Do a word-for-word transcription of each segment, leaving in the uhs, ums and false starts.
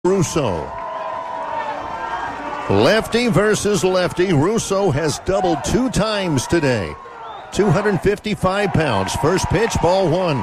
Russo. Lefty versus lefty. Russo has doubled two times today. two hundred fifty-five pounds. First pitch, ball one.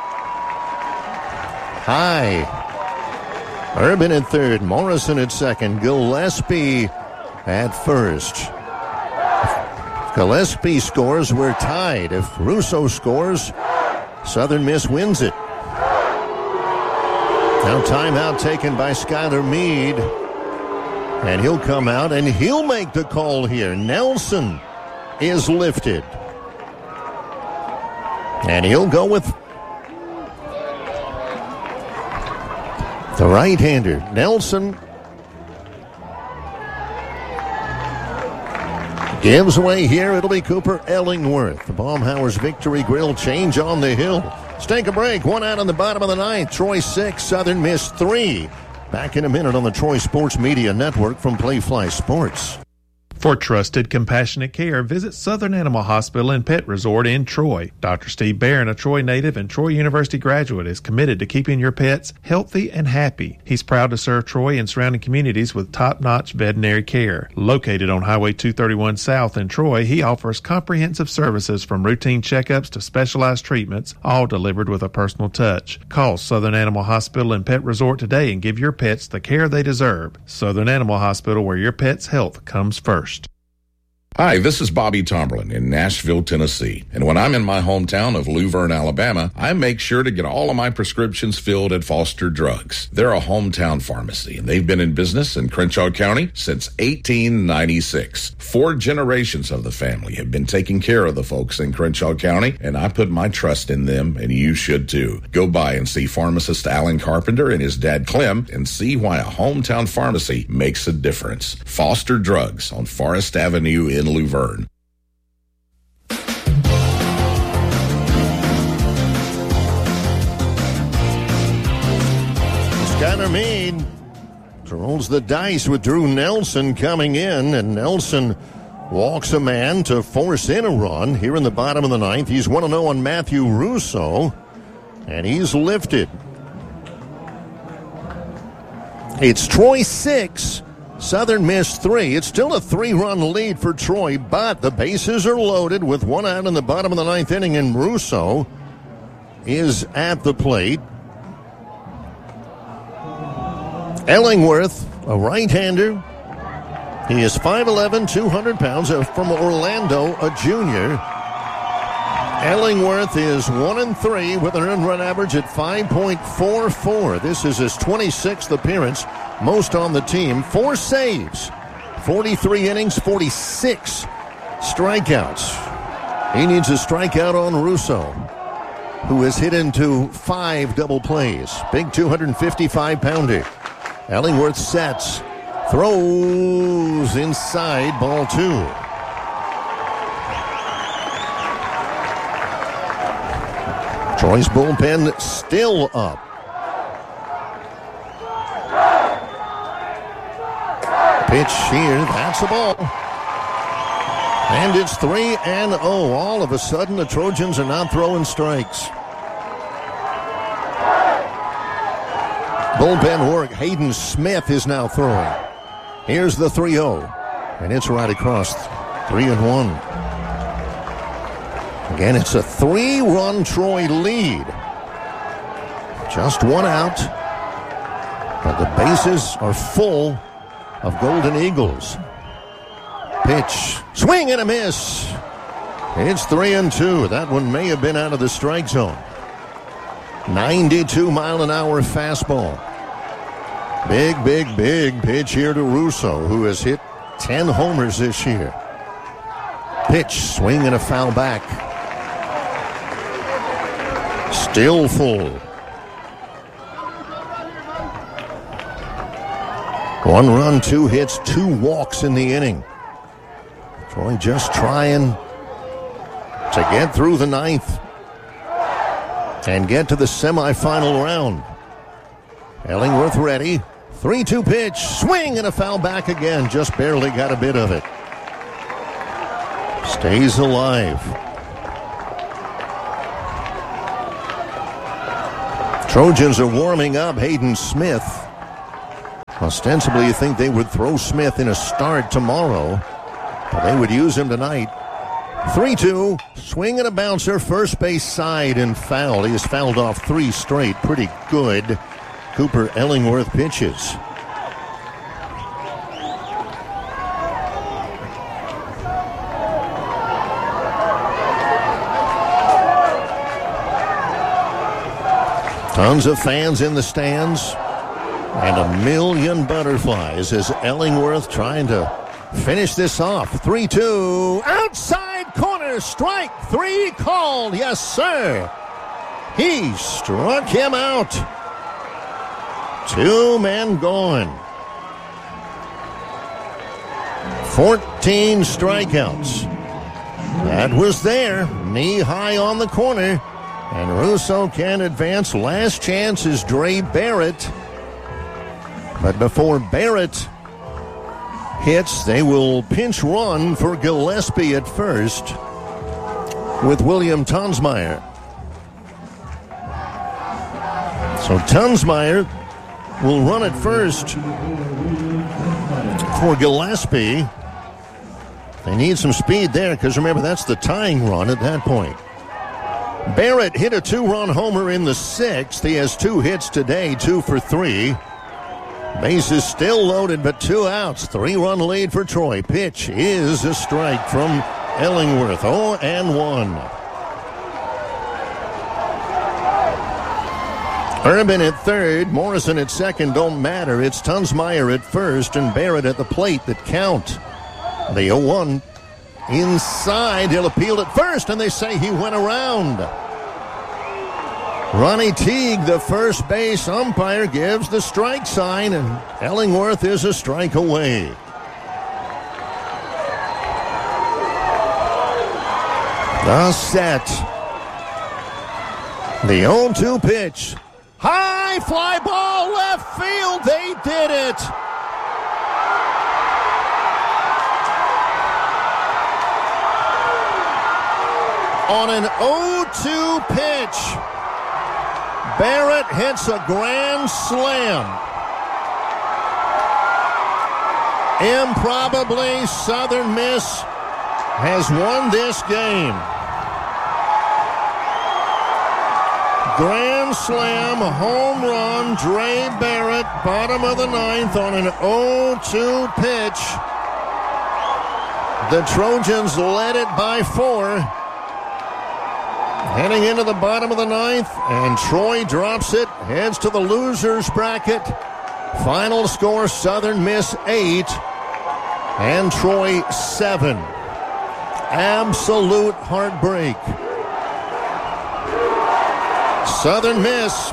High. Urban at third. Morrison at second. Gillespie at first. If Gillespie scores, we're tied. If Russo scores, Southern Miss wins it. Now timeout taken by Skylar Meade. And he'll come out and he'll make the call here. Nelson is lifted. And he'll go with the right-hander. Nelson gives away here. It'll be Cooper Ellingworth. The Baumhauer's Victory Grill change on the hill. Let's take a break. One out on the bottom of the ninth. Troy six, Southern Miss three. Back in a minute on the Troy Sports Media Network from Playfly Sports. For trusted, compassionate care, visit Southern Animal Hospital and Pet Resort in Troy. Doctor Steve Barron, a Troy native and Troy University graduate, is committed to keeping your pets healthy and happy. He's proud to serve Troy and surrounding communities with top-notch veterinary care. Located on Highway two thirty-one South in Troy, he offers comprehensive services from routine checkups to specialized treatments, all delivered with a personal touch. Call Southern Animal Hospital and Pet Resort today and give your pets the care they deserve. Southern Animal Hospital, where your pet's health comes first. Hi, this is Bobby Tomberlin in Nashville, Tennessee. And when I'm in my hometown of Luverne, Alabama, I make sure to get all of my prescriptions filled at Foster Drugs. They're a hometown pharmacy, and they've been in business in Crenshaw County since eighteen ninety-six. Four generations of the family have been taking care of the folks in Crenshaw County, and I put my trust in them, and you should too. Go by and see pharmacist Alan Carpenter and his dad Clem and see why a hometown pharmacy makes a difference. Foster Drugs on Forest Avenue in Luverne. Skylar Meade rolls the dice with Drew Nelson coming in, and Nelson walks a man to force in a run here in the bottom of the ninth. He's one oh on Matthew Russo, and he's lifted. It's Troy six, Southern Miss three. It's still a three-run lead for Troy, but the bases are loaded with one out in the bottom of the ninth inning, and Russo is at the plate. Ellingworth, a right-hander. He is five eleven, two hundred pounds, uh, from Orlando, a junior. Ellingworth is one and three with an earned run average at five point four four. This is his twenty-sixth appearance, most on the team. Four saves, forty-three innings, forty-six strikeouts. He needs a strikeout on Russo, who has hit into five double plays. Big two hundred fifty-five pounder. Ellingworth sets, throws inside, ball two. Troy's bullpen still up. Pitch here, that's the ball. And it's three and oh. All of a sudden, the Trojans are not throwing strikes. Bullpen work. Hayden Smith is now throwing. Here's the three oh. And it's right across. Three and one. Again, it's a three-run Troy lead. Just one out. But the bases are full of Golden Eagles. Pitch. Swing and a miss. It's three and two. That one may have been out of the strike zone. ninety-two mile an hour fastball. Big, big, big pitch here to Russo, who has hit ten homers this year. Pitch, swing and a foul back. Still full. One run, two hits, two walks in the inning. Troy just trying to get through the ninth and get to the semifinal round. Ellingworth ready. three two pitch. Swing and a foul back again. Just barely got a bit of it. Stays alive. Trojans are warming up. Hayden Smith Ostensibly, you think they would throw Smith in a start tomorrow, but they would use him tonight. three two, swing and a bouncer, first base side and foul. He has fouled off three straight. Pretty good. Cooper Ellingworth pitches. Tons of fans in the stands and a million butterflies as Ellingworth trying to finish this off. three two, outside corner, strike three called. Yes, sir. He struck him out. Two men gone. fourteen strikeouts. That was there, knee high on the corner. And Russo can advance. Last chance is Dre Barrett. But before Barrett hits, they will pinch run for Gillespie at first with William Tonsmeyer. So Tonsmeyer will run at first for Gillespie. They need some speed there because remember, that's the tying run at that point. Barrett hit a two-run homer in the sixth. He has two hits today, two for three. Bases still loaded, but two outs. Three-run lead for Troy. Pitch is a strike from Ellingworth. oh and one. Urban at third, Morrison at second don't matter. It's Tonsmeyer at first and Barrett at the plate that count. The oh one. Inside, he'll appeal at first, and they say he went around. Ronnie Teague, the first base umpire, gives the strike sign, and Ellingworth is a strike away. The set. The oh two pitch. High fly ball left field. They did it. On an oh two pitch, Barrett hits a grand slam. Improbably, Southern Miss has won this game. Grand slam, home run, Dre Barrett, bottom of the ninth on an oh two pitch. The Trojans led it by four. Heading into the bottom of the ninth, and Troy drops it, heads to the loser's bracket. Final score, Southern Miss eight, and Troy seven. Absolute heartbreak. Southern Miss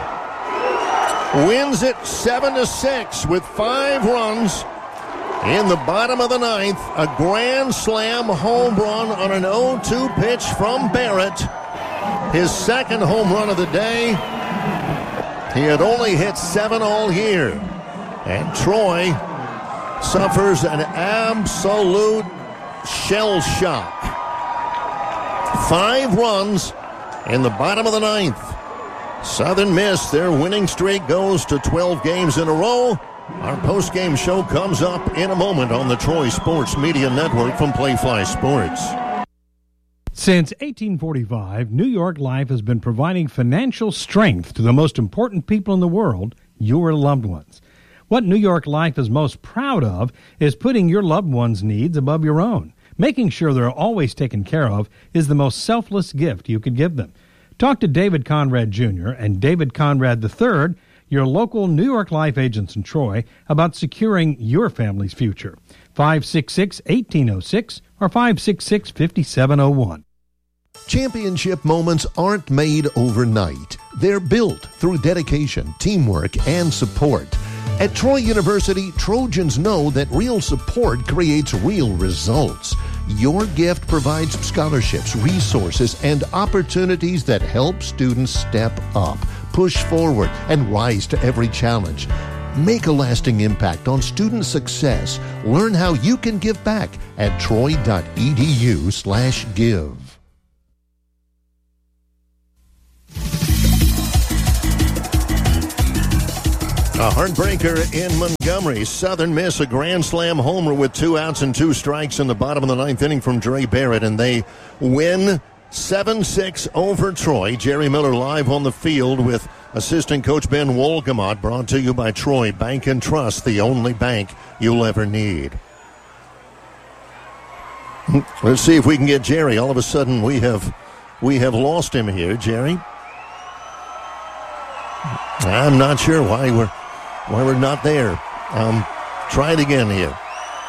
wins it seven to six with five runs. In the bottom of the ninth, a grand slam home run on an oh two pitch from Barrett. His second home run of the day. He had only hit seven all year. And Troy suffers an absolute shell shock. Five runs in the bottom of the ninth. Southern Miss, their winning streak goes to twelve games in a row. Our post-game show comes up in a moment on the Troy Sports Media Network from Playfly Sports. Since eighteen forty-five, New York Life has been providing financial strength to the most important people in the world, your loved ones. What New York Life is most proud of is putting your loved ones' needs above your own. Making sure they're always taken care of is the most selfless gift you could give them. Talk to David Conrad Junior and David Conrad the third, your local New York Life agents in Troy, about securing your family's future. five six six, one eight zero six or five six six, five seven zero one. Championship moments aren't made overnight. They're built through dedication, teamwork, and support. At Troy University, Trojans know that real support creates real results. Your gift provides scholarships, resources, and opportunities that help students step up, push forward, and rise to every challenge. Make a lasting impact on student success. Learn how you can give back at troy.edu slash give. A heartbreaker in Montgomery. Southern Miss a grand slam homer with two outs and two strikes in the bottom of the ninth inning from Dre Barrett, and they win seven six over Troy. Jerry Miller live on the field with assistant coach Ben Wolgamott, brought to you by Troy Bank and Trust, the only bank you'll ever need. Let's see if we can get Jerry. All of a sudden we have we have lost him here, Jerry. I'm not sure why we're why we're not there. Um, try it again here.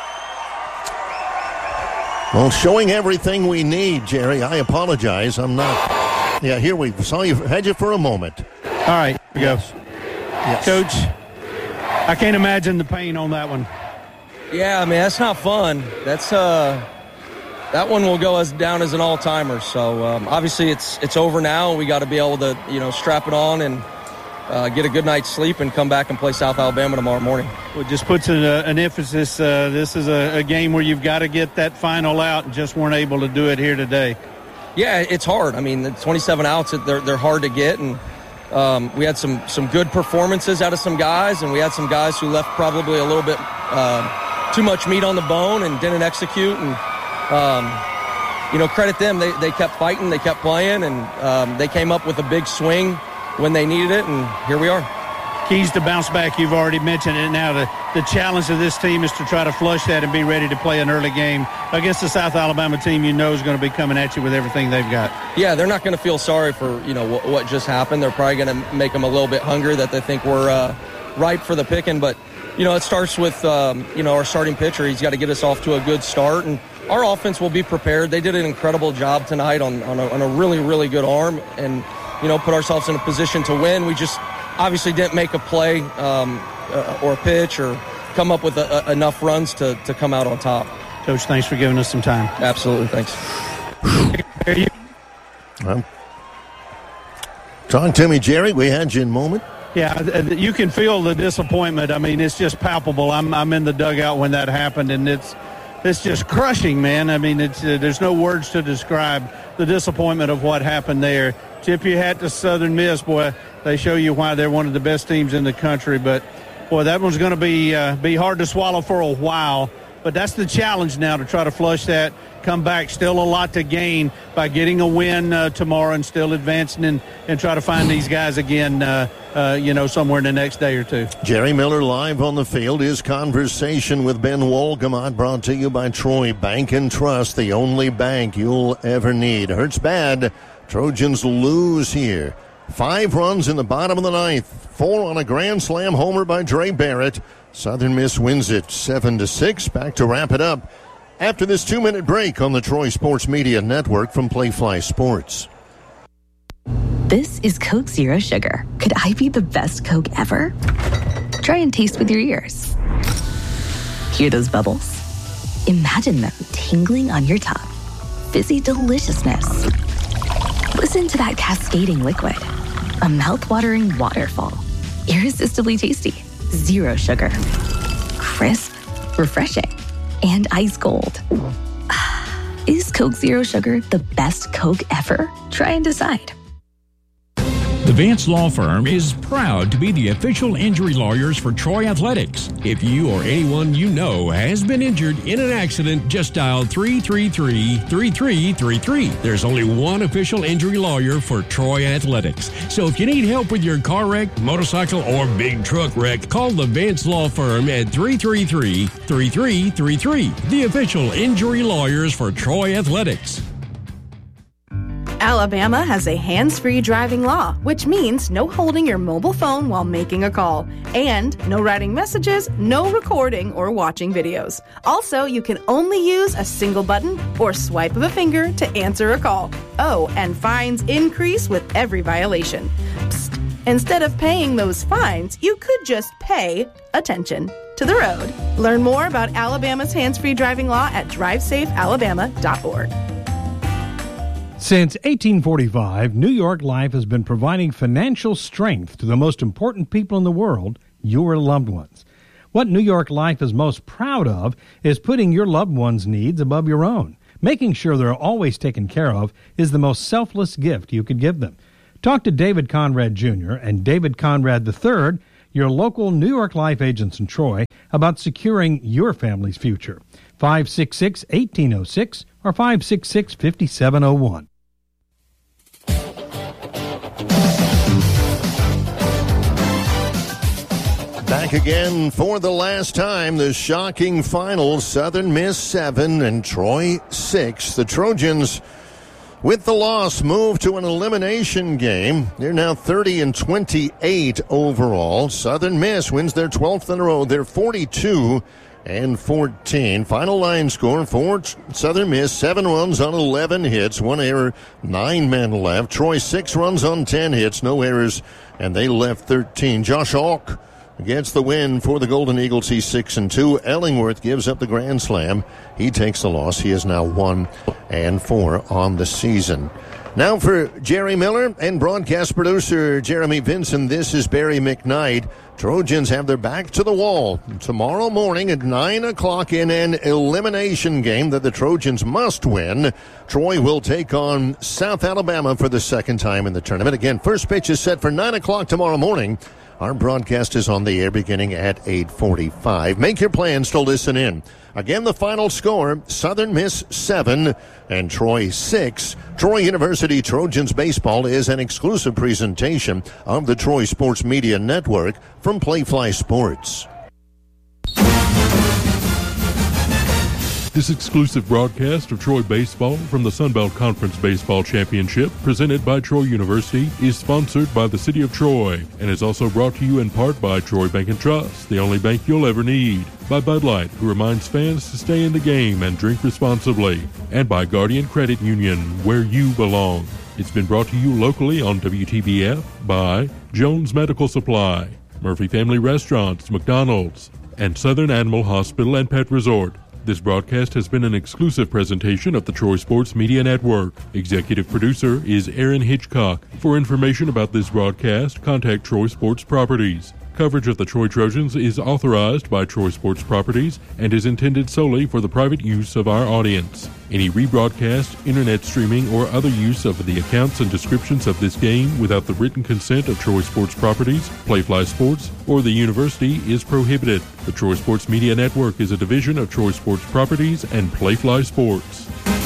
Well, showing everything we need, Jerry. I apologize. I'm not. Yeah, here we saw you. Had you for a moment. All right, here we go. Yes. Coach, I can't imagine the pain on that one. Yeah, I mean, that's not fun. That's uh, that one will go as down as an all-timer. So um, obviously, it's it's over now. We got to be able to you know strap it on and uh, get a good night's sleep and come back and play South Alabama tomorrow morning. Well, it just puts an, uh, an emphasis. Uh, this is a, a game where you've got to get that final out, and just weren't able to do it here today. Yeah, it's hard. I mean, the twenty-seven outs, they're they're hard to get, and um, we had some some good performances out of some guys, and we had some guys who left probably a little bit uh, too much meat on the bone and didn't execute. And um, you know, credit them. They they kept fighting, they kept playing, and um, they came up with a big swing when they needed it, and here we are. Keys to bounce back, you've already mentioned it. Now the, the challenge of this team is to try to flush that and be ready to play an early game against the South Alabama team you know is going to be coming at you with everything they've got. Yeah, they're not going to feel sorry for, you know, what, what just happened. They're probably going to make them a little bit hungry that they think we're uh, ripe for the picking. But, you know, it starts with, um, you know, our starting pitcher. He's got to get us off to a good start, and our offense will be prepared. They did an incredible job tonight on, on, a, on a really, really good arm and, you know, put ourselves in a position to win. We just obviously didn't make a play um, uh, or a pitch or come up with a, a, enough runs to, to come out on top. Coach, thanks for giving us some time. Absolutely, thanks. Um, talk to me, Jerry. We had you in a moment. Yeah, you can feel the disappointment. I mean, it's just palpable. I'm I'm in the dugout when that happened, and it's it's just crushing, man. I mean, it's uh, there's no words to describe the disappointment of what happened there. Tip your hat to Southern Miss, boy. They show you why they're one of the best teams in the country. But, boy, that one's going to be uh, be hard to swallow for a while. But that's the challenge now, to try to flush that, come back. Still a lot to gain by getting a win uh, tomorrow and still advancing and, and try to find these guys again, uh, uh, you know, somewhere in the next day or two. Jerry Miller live on the field. His conversation with Ben Wolgamott, brought to you by Troy Bank and Trust, the only bank you'll ever need. Hurts bad. Trojans lose here. Five runs in the bottom of the ninth. Four on a grand slam homer by Dre Barrett. Southern Miss wins it seven to six. Back to wrap it up after this two-minute break on the Troy Sports Media Network from Playfly Sports. This is Coke Zero Sugar. Could I be the best Coke ever? Try and taste with your ears. Hear those bubbles? Imagine them tingling on your tongue. Fizzy deliciousness. Listen to that cascading liquid. A mouth-watering waterfall. Irresistibly tasty. Zero sugar. Crisp. Refreshing. And ice cold. Is Coke Zero Sugar the best Coke ever? Try and decide. The Vance Law Firm is proud to be the official injury lawyers for Troy Athletics. If you or anyone you know has been injured in an accident, just dial three three three, three three three three. There's only one official injury lawyer for Troy Athletics. So if you need help with your car wreck, motorcycle, or big truck wreck, call the Vance Law Firm at three three three, three three three three. The official injury lawyers for Troy Athletics. Alabama has a hands-free driving law, which means no holding your mobile phone while making a call, and no writing messages, no recording or watching videos. Also, you can only use a single button or swipe of a finger to answer a call. Oh, and fines increase with every violation. Psst. Instead of paying those fines, you could just pay attention to the road. Learn more about Alabama's hands-free driving law at drive safe alabama dot org. Since eighteen forty-five, New York Life has been providing financial strength to the most important people in the world, your loved ones. What New York Life is most proud of is putting your loved ones' needs above your own. Making sure they're always taken care of is the most selfless gift you could give them. Talk to David Conrad Junior and David Conrad the third, your local New York Life agents in Troy about securing your family's future. five six six, one eight zero six or five six six, five seven zero one. Back again for the last time, the shocking final, Southern Miss seven and Troy six. The Trojans, with the loss, move to an elimination game. They're now thirty and twenty-eight overall. Southern Miss wins their twelfth in a row. They're forty-two and fourteen. Final line score for Southern Miss, seven runs on eleven hits, one error, nine men left. Troy, six runs on ten hits, no errors, and they left thirteen. Josh Alk gets the win for the Golden Eagles. He's six and two. Ellingworth gives up the grand slam. He takes the loss. He is now one and four on the season. Now for Jerry Miller and broadcast producer Jeremy Vinson, this is Barry McKnight. Trojans have their back to the wall tomorrow morning at nine o'clock in an elimination game that the Trojans must win. Troy will take on South Alabama for the second time in the tournament. Again, first pitch is set for nine o'clock tomorrow morning. Our broadcast is on the air beginning at eight forty-five. Make your plans to listen in. Again, the final score, Southern Miss seven and Troy six. Troy University Trojans Baseball is an exclusive presentation of the Troy Sports Media Network from Playfly Sports. This exclusive broadcast of Troy Baseball from the Sun Belt Conference Baseball Championship, presented by Troy University, is sponsored by the City of Troy and is also brought to you in part by Troy Bank and Trust, the only bank you'll ever need, by Bud Light, who reminds fans to stay in the game and drink responsibly, and by Guardian Credit Union, where you belong. It's been brought to you locally on W T B F by Jones Medical Supply, Murphy Family Restaurants, McDonald's, and Southern Animal Hospital and Pet Resort. This broadcast has been an exclusive presentation of the Troy Sports Media Network. Executive producer is Aaron Hitchcock. For information about this broadcast, contact Troy Sports Properties. Coverage of the Troy Trojans is authorized by Troy Sports Properties and is intended solely for the private use of our audience. Any rebroadcast, internet streaming, or other use of the accounts and descriptions of this game without the written consent of Troy Sports Properties, Playfly Sports, or the University is prohibited. The Troy Sports Media Network is a division of Troy Sports Properties and Playfly Sports.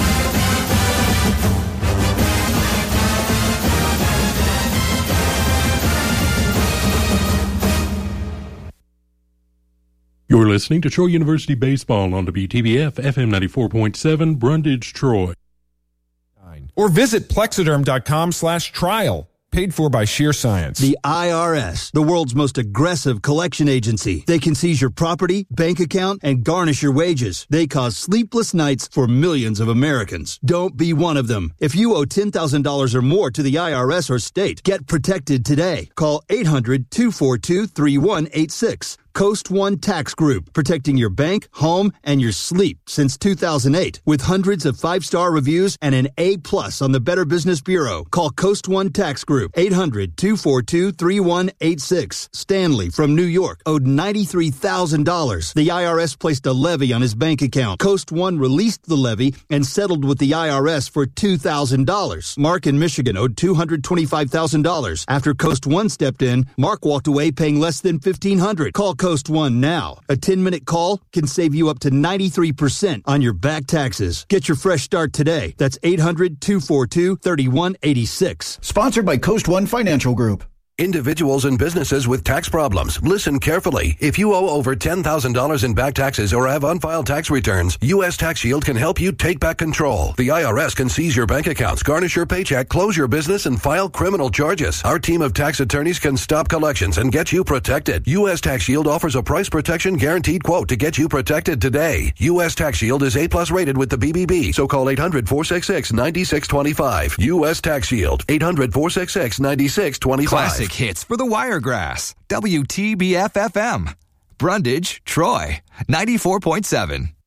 You're listening to Troy University Baseball on W T B F F M ninety-four point seven, Brundage, Troy. Or visit Plexiderm.com slash trial. Paid for by Sheer Science. The I R S, the world's most aggressive collection agency. They can seize your property, bank account, and garnish your wages. They cause sleepless nights for millions of Americans. Don't be one of them. If you owe ten thousand dollars or more to the I R S or state, get protected today. Call eight hundred, two four two, three one eight six. Coast One Tax Group, protecting your bank, home, and your sleep since two thousand eight. With hundreds of five-star reviews and an A plus on the Better Business Bureau. Call Coast One Tax Group, eight hundred, two four two, three one eight six. Stanley from New York owed ninety-three thousand dollars. The I R S placed a levy on his bank account. Coast One released the levy and settled with the I R S for two thousand dollars. Mark in Michigan owed two hundred twenty-five thousand dollars. After Coast One stepped in, Mark walked away paying less than fifteen hundred dollars. Call Coast One now. A ten-minute call can save you up to ninety-three percent on your back taxes. Get your fresh start today. That's eight hundred, two four two, three one eight six. Sponsored by Coast One Financial Group. Individuals and businesses with tax problems, listen carefully. If you owe over ten thousand dollars in back taxes or have unfiled tax returns, U S Tax Shield can help you take back control. The I R S can seize your bank accounts, garnish your paycheck, close your business, and file criminal charges. Our team of tax attorneys can stop collections and get you protected. U S Tax Shield offers a price protection guaranteed quote to get you protected today. U S Tax Shield is A plus rated with the B B B, so call eight hundred, four six six, nine six two five. U S Tax Shield, eight hundred, four six six, nine six two five. Classic hits for the Wiregrass. W T B F F M. Brundage, Troy, ninety-four point seven.